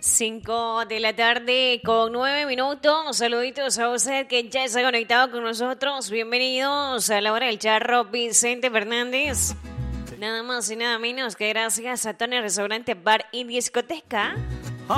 5 de la tarde con 9 minutos. Saluditos a usted que ya está conectado con nosotros. Bienvenidos a la hora del charro Vicente Fernández. Nada más y nada menos que gracias a Tony Restaurante Bar y Discoteca.